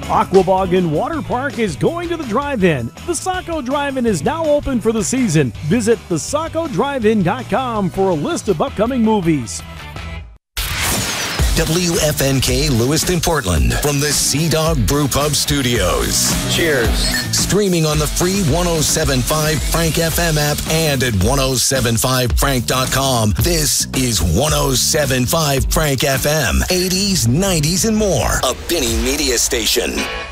Aquabog and Water Park is going to the drive-in. The Saco Drive-In is now open for the season. Visit thesacodrivein.com for a list of upcoming movies. WFNK Lewiston, Portland, from the Sea Dog Brew Pub Studios. Cheers. Streaming on the free 107.5 Frank FM app and at 107.5frank.com. This is 107.5 Frank FM, 80s, 90s, and more. A Benny Media station.